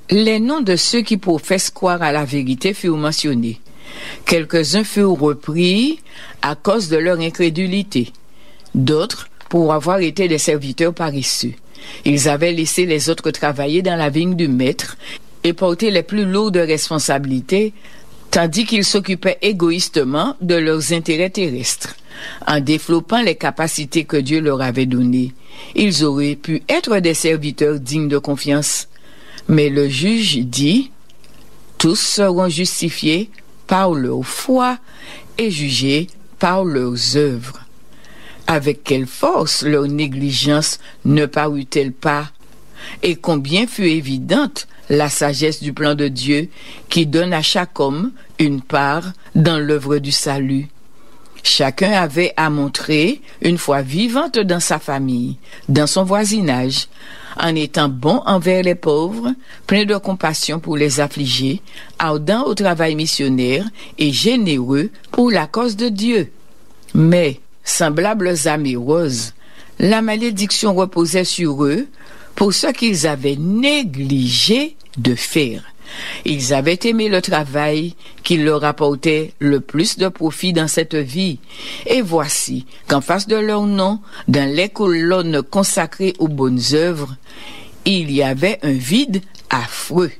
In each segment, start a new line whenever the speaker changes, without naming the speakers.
Les noms de ceux qui professent croire à la vérité furent mentionnés. Quelques-uns furent repris à cause de leur incrédulité. D'autres, pour avoir été des serviteurs paresseux. Ils avaient laissé les autres travailler dans la vigne du maître et porter les plus lourdes responsabilités, tandis qu'ils s'occupaient égoïstement de leurs intérêts terrestres. En développant les capacités que Dieu leur avait données, ils auraient pu être des serviteurs dignes de confiance. Mais le juge dit, tous seront justifiés par leur foi et jugés par leurs œuvres. Avec quelle force leur négligence ne parut-elle pas? Et combien fut évidente la sagesse du plan de Dieu qui donne à chaque homme une part dans l'œuvre du salut. Chacun avait à montrer une foi vivante dans sa famille, dans son voisinage, en étant bon envers les pauvres, plein de compassion pour les affligés, ardent au travail missionnaire et généreux pour la cause de Dieu. Mais, semblables à mes roses, la malédiction reposait sur eux pour ce qu'ils avaient négligé de faire. Ils avaient aimé le travail qui leur apportait le plus de profit dans cette vie. Et voici qu'en face de leur nom, dans les colonnes consacrées aux bonnes œuvres, il y avait un vide affreux.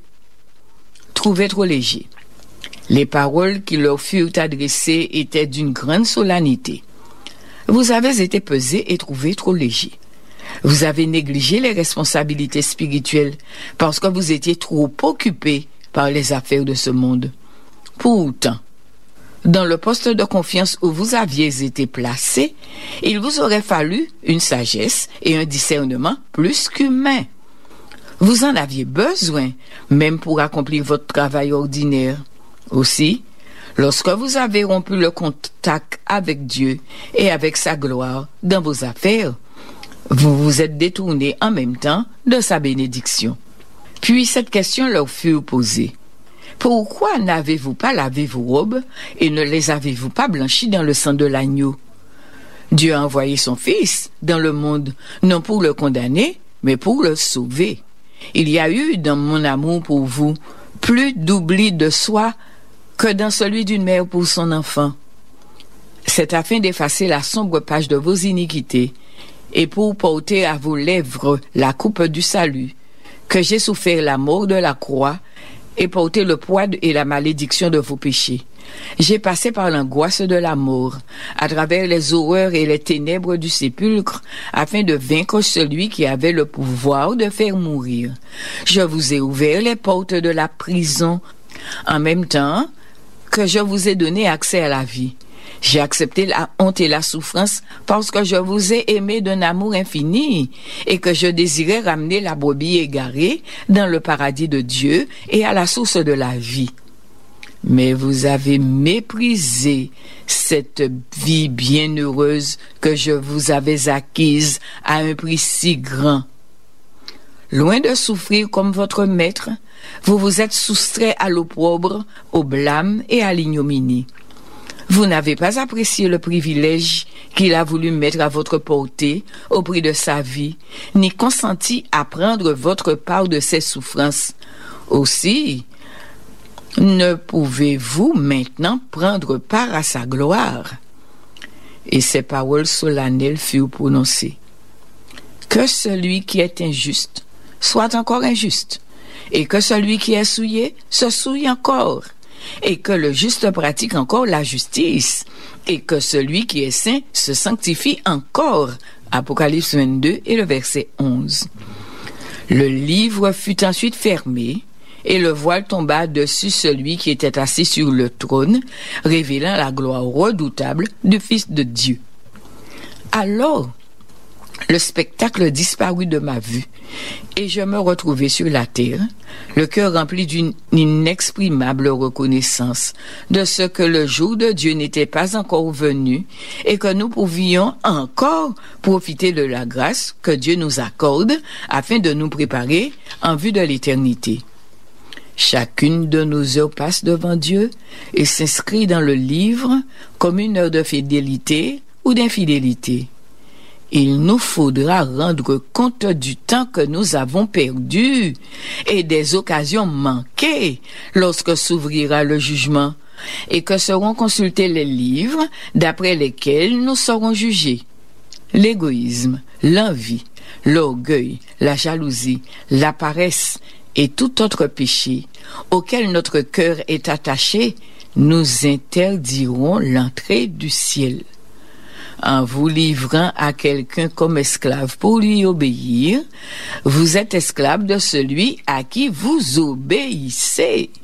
Trouvé trop léger. Les paroles qui leur furent adressées étaient d'une grande solennité. Vous avez été pesés et trouvés trop légers. Vous avez négligé les responsabilités spirituelles parce que vous étiez trop occupés par les affaires de ce monde. Pourtant, dans le poste de confiance où vous aviez été placés, il vous aurait fallu une sagesse et un discernement plus qu'humains. Vous en aviez besoin, même pour accomplir votre travail ordinaire. Aussi, lorsque vous avez rompu le contact avec Dieu et avec sa gloire dans vos affaires, vous vous êtes détournés en même temps de sa bénédiction. Puis cette question leur fut posée. Pourquoi n'avez-vous pas lavé vos robes et ne les avez-vous pas blanchies dans le sang de l'agneau? Dieu a envoyé son Fils dans le monde, non pour le condamner, mais pour le sauver. Il y a eu dans mon amour pour vous plus d'oubli de soi que dans celui d'une mère pour son enfant. C'est afin d'effacer la sombre page de vos iniquités et pour porter à vos lèvres la coupe du salut, que j'ai souffert la mort de la croix et porté le poids et la malédiction de vos péchés. J'ai passé par l'angoisse de la mort, à travers les horreurs et les ténèbres du sépulcre, afin de vaincre celui qui avait le pouvoir de faire mourir. Je vous ai ouvert les portes de la prison, en même temps que je vous ai donné accès à la vie. J'ai accepté la honte et la souffrance parce que je vous ai aimé d'un amour infini et que je désirais ramener la brebis égarée dans le paradis de Dieu et à la source de la vie. Mais vous avez méprisé cette vie bienheureuse que je vous avais acquise à un prix si grand. Loin de souffrir comme votre maître, vous vous êtes soustrait à l'opprobre, au blâme et à l'ignominie. Vous n'avez pas apprécié le privilège qu'il a voulu mettre à votre portée au prix de sa vie, ni consenti à prendre votre part de ses souffrances. Aussi, ne pouvez-vous maintenant prendre part à sa gloire? Et ces paroles solennelles furent prononcées. Que celui qui est injuste soit encore injuste, et que celui qui est souillé se souille encore, et que le juste pratique encore la justice, et que celui qui est saint se sanctifie encore. Apocalypse 22 et le verset 11. Le livre fut ensuite fermé, et le voile tomba dessus celui qui était assis sur le trône, révélant la gloire redoutable du Fils de Dieu. Alors, le spectacle disparut de ma vue, et je me retrouvai sur la terre, le cœur rempli d'une inexprimable reconnaissance de ce que le jour de Dieu n'était pas encore venu et que nous pouvions encore profiter de la grâce que Dieu nous accorde afin de nous préparer en vue de l'éternité. Chacune de nos heures passe devant Dieu et s'inscrit dans le livre comme une heure de fidélité ou d'infidélité. il nous faudra rendre compte du temps que nous avons perdu et des occasions manquées lorsque s'ouvrira le jugement et que seront consultés les livres d'après lesquels nous serons jugés. L'égoïsme, l'envie, l'orgueil, la jalousie, la paresse et tout autre péché auquel notre cœur est attaché nous interdiront l'entrée du ciel. En vous livrant à quelqu'un comme esclave pour lui obéir, vous êtes esclave de celui à qui vous obéissez.